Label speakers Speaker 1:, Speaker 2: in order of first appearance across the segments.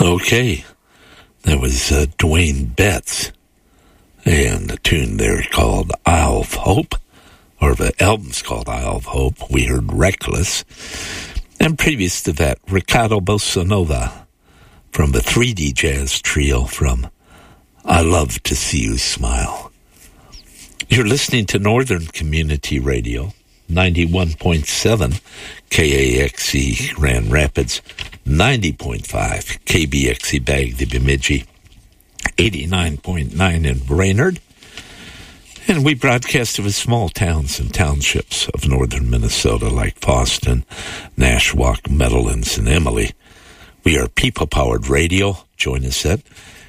Speaker 1: Okay, that was Dwayne Betts, and the tune there called Isle of Hope, or the album's called Isle of Hope. We heard Reckless, and previous to that, Ricardo Bossa Nova from the 3D Jazz Trio from I Love to See You Smile. You're listening to Northern Community Radio, 91.7 KAXE Grand Rapids, 90.5 KBXE Baghdad Bemidji, 89.9 in Brainerd, and we broadcast over small towns and townships of northern Minnesota like Boston, Nashwauk, Meadowlands, and Emily. We are people-powered radio. Join us at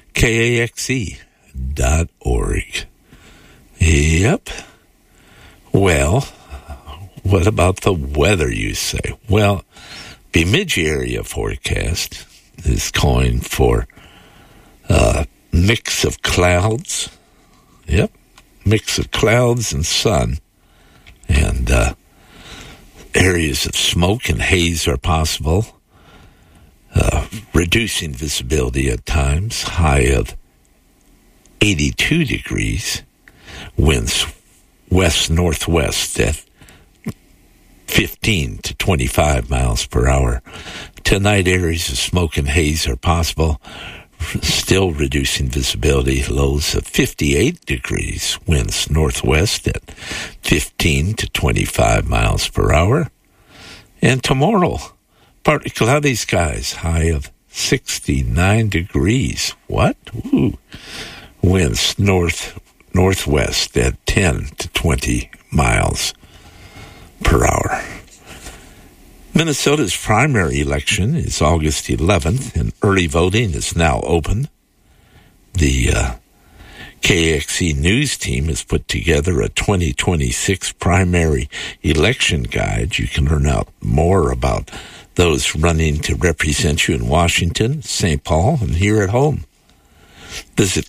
Speaker 1: KAXE.org. Yep. Well, what about the weather, you say? Well, Bemidji area forecast is calling for a mix of clouds. Yep, mix of clouds and sun. And areas of smoke and haze are possible, reducing visibility at times, high of 82 degrees, winds west-northwest at 15 to 25 miles per hour. Tonight, areas of smoke and haze are possible, still reducing visibility, lows of 58 degrees, winds northwest at 15 to 25 miles per hour. And tomorrow, partly cloudy skies, high of 69 degrees. What? Ooh. Winds northwest at 10 to 20 miles per hour. Minnesota's primary election is August 11th, and early voting is now open. The KXE News team has put together a 2026 primary election guide. You can learn out more about those running to represent you in Washington, St. Paul, and here at home. Visit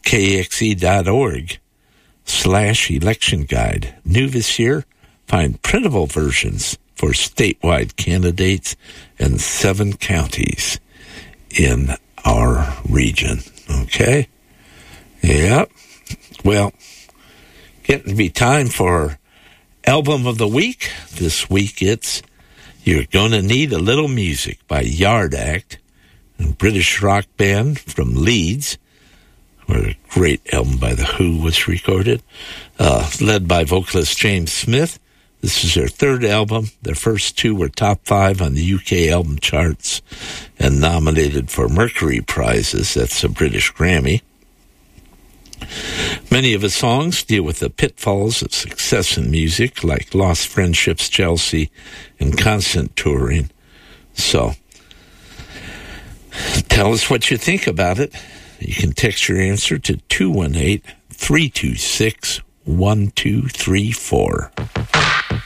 Speaker 1: kxe.org/election guide. New this year, find printable versions for statewide candidates in 7 counties in our region. Okay? Yep. Well, getting to be time for Album of the Week. This week it's You're Gonna Need a Little Music by Yard Act, a British rock band from Leeds, where a great album by The Who was recorded, led by vocalist James Smith. This is their 3rd album. Their first 2 were top 5 on the UK album charts and nominated for Mercury Prizes. That's a British Grammy. Many of his songs deal with the pitfalls of success in music, like lost friendships, jealousy, and constant touring. So, tell us what you think about it. You can text your answer to 218-326-1234.